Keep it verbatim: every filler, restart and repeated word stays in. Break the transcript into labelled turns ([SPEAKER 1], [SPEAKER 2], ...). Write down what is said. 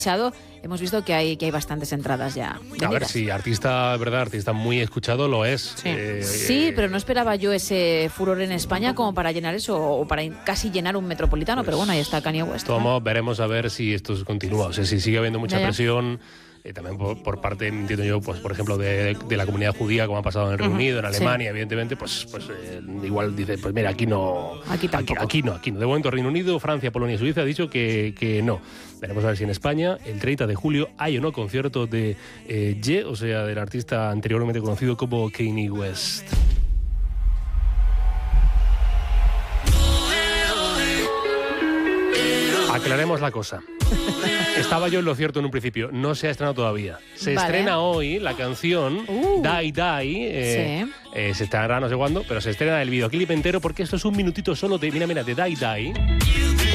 [SPEAKER 1] hemos visto que hay, que hay bastantes entradas ya vendidas.
[SPEAKER 2] A ver, sí, artista, verdad, artista muy escuchado lo es.
[SPEAKER 1] Sí.
[SPEAKER 2] Eh,
[SPEAKER 1] sí,
[SPEAKER 2] eh,
[SPEAKER 1] pero no esperaba yo ese furor en España como para llenar eso, o para casi llenar un Metropolitano,
[SPEAKER 2] pues,
[SPEAKER 1] pero bueno, ahí está Kanye West.
[SPEAKER 2] Tomo, ¿no? Veremos a ver si esto continúa, o sea, si sigue habiendo mucha
[SPEAKER 1] ya, ya.
[SPEAKER 2] presión. Eh, también por, por parte, entiendo yo, pues por ejemplo, de, de la comunidad judía, como ha pasado en el Reino
[SPEAKER 1] Uh-huh.
[SPEAKER 2] Unido, en Alemania,
[SPEAKER 1] sí.
[SPEAKER 2] evidentemente, pues, pues eh, igual dice, pues mira, aquí no,
[SPEAKER 1] Aquí tampoco.
[SPEAKER 2] Aquí, aquí no, aquí no. De momento, Reino Unido, Francia, Polonia y Suiza ha dicho que, que no. Veremos a ver si en España, el treinta de julio, hay o no concierto de eh, Ye, o sea, del artista anteriormente conocido como Kanye West. Aclaremos la cosa. Estaba yo en lo cierto en un principio. No se ha estrenado todavía. Se
[SPEAKER 1] Vale.
[SPEAKER 2] estrena hoy la canción
[SPEAKER 1] Uh.
[SPEAKER 2] Die Die. Eh,
[SPEAKER 1] Sí.
[SPEAKER 2] eh, se estrenará no sé cuándo, pero se estrena el videoclip entero porque esto es un minutito solo de, mira, mira, de Die Die.